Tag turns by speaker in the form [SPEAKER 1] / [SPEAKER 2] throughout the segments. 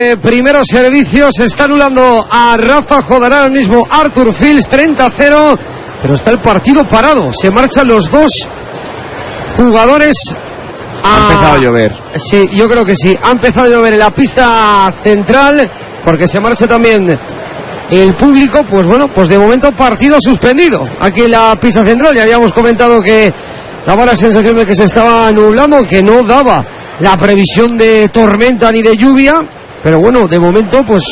[SPEAKER 1] Primeros servicios, se está anulando a Rafa Jodar ahora mismo Arthur Fils, 30-0, pero está el partido parado, se marchan los dos jugadores.
[SPEAKER 2] Ha empezado a llover.
[SPEAKER 1] Sí, yo creo que sí, ha empezado a llover en la pista central, porque se marcha también el público. Pues bueno, pues de momento partido suspendido aquí en la pista central. Ya habíamos comentado que daba la sensación de que se estaba nublando, que no daba la previsión de tormenta ni de lluvia. Pero bueno, de momento, pues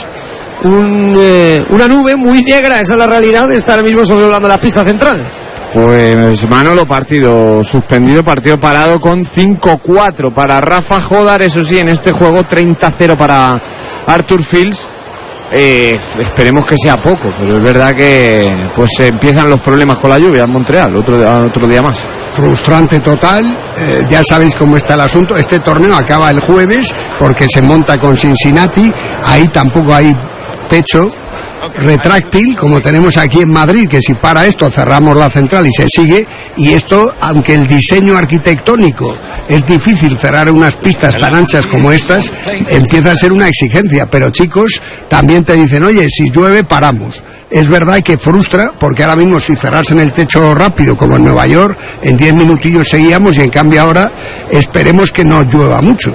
[SPEAKER 1] una nube muy negra, esa es la realidad, está ahora mismo sobrevolando la pista central.
[SPEAKER 2] Pues Manolo, partido suspendido, partido parado con 5-4 para Rafa Jodar, eso sí, en este juego 30-0 para Arthur Fils. Esperemos que sea poco, pero es verdad que pues empiezan los problemas con la lluvia en Montreal, otro día más.
[SPEAKER 3] Frustrante total, ya sabéis cómo está el asunto. Este torneo acaba el jueves porque se monta con Cincinnati, ahí tampoco hay techo retráctil como tenemos aquí en Madrid, que si para esto cerramos la central y se sigue. Y esto, aunque el diseño arquitectónico es difícil, cerrar unas pistas tan anchas como estas empieza a ser una exigencia, pero chicos también te dicen, oye, si llueve paramos. Es verdad que frustra, porque ahora mismo si cerrasen el techo rápido como en Nueva York, en 10 minutillos seguíamos, y en cambio ahora esperemos que no llueva mucho.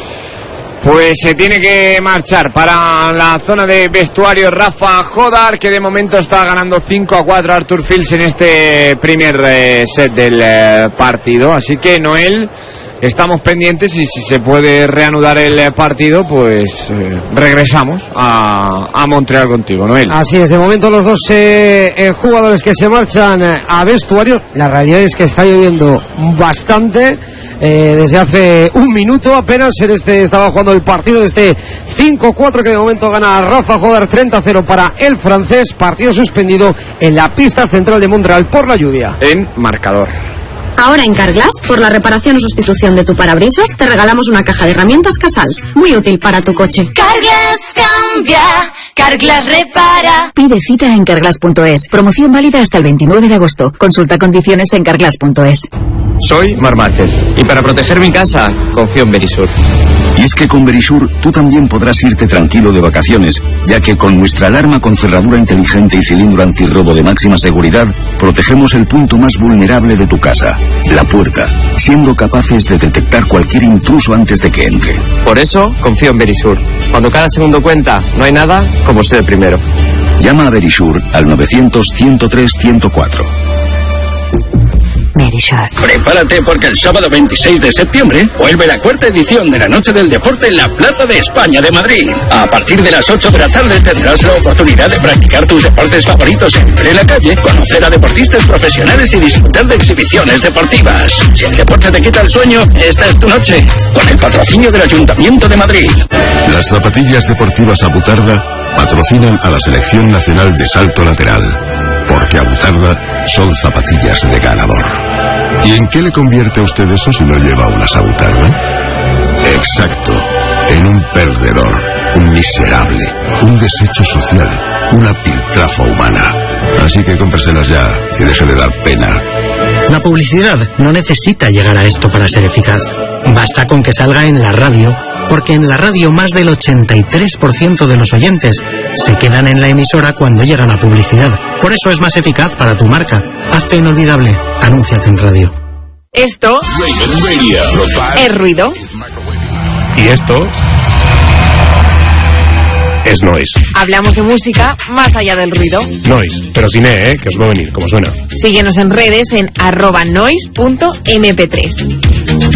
[SPEAKER 2] Pues se tiene que marchar para la zona de vestuario Rafa Jodar, que de momento está ganando 5-4 Arthur Fils en este primer set del partido. Así que, Noel, estamos pendientes, y si se puede reanudar el partido, pues regresamos a Montreal contigo, Noel.
[SPEAKER 1] Así es, de momento los dos jugadores que se marchan a vestuario. La realidad es que está lloviendo bastante. Desde hace un minuto apenas estaba jugando el partido de este 5-4 que de momento gana Rafa Jodar, 30-0 para el francés. Partido suspendido en la pista central de Montreal por la lluvia.
[SPEAKER 2] En marcador.
[SPEAKER 4] Ahora en Carglass, por la reparación o sustitución de tu parabrisas, te regalamos una caja de herramientas Casals, muy útil para tu coche.
[SPEAKER 5] Carglass cambia, Carglass repara.
[SPEAKER 6] Pide cita en Carglass.es. Promoción válida hasta el 29 de agosto. Consulta condiciones en Carglass.es.
[SPEAKER 7] Soy Marc Márquez, y para proteger mi casa, confío en Verisur.
[SPEAKER 8] Y es que con Verisur tú también podrás irte tranquilo de vacaciones, ya que con nuestra alarma con cerradura inteligente y cilindro antirrobo de máxima seguridad, protegemos el punto más vulnerable de tu casa, la puerta, siendo capaces de detectar cualquier intruso antes de que entre.
[SPEAKER 7] Por eso, confío en Verisur. Cuando cada segundo cuenta, no hay nada como ser el primero.
[SPEAKER 8] Llama a Verisur al 900-103-104.
[SPEAKER 6] Verisur.
[SPEAKER 9] Prepárate, porque el sábado 26 de septiembre vuelve la cuarta edición de la Noche del Deporte en la Plaza de España de Madrid. A partir de las 8 de la tarde tendrás la oportunidad de practicar tus deportes favoritos en plena calle, conocer a deportistas profesionales y disfrutar de exhibiciones deportivas. Si el deporte te quita el sueño, esta es tu noche, con el patrocinio del Ayuntamiento de Madrid.
[SPEAKER 10] Las zapatillas deportivas Abutarda patrocinan a la Selección Nacional de Salto Lateral, porque Abutarda son zapatillas de ganador. ¿Y en qué le convierte a usted eso si no lleva unas Abutarda? Exacto, en un perdedor, un miserable, un desecho social, una piltrafa humana. Así que cómpreselas ya y deje de dar pena.
[SPEAKER 11] La publicidad no necesita llegar a esto para ser eficaz. Basta con que salga en la radio, porque en la radio más del 83% de los oyentes se quedan en la emisora cuando llega la publicidad. Por eso es más eficaz para tu marca. Hazte inolvidable. Anúnciate en radio.
[SPEAKER 12] Esto es ruido.
[SPEAKER 13] Y esto es noise.
[SPEAKER 12] Hablamos de música más allá del ruido.
[SPEAKER 13] Noise, pero sin que os va a venir, como suena.
[SPEAKER 12] Síguenos en redes en @noise.mp3.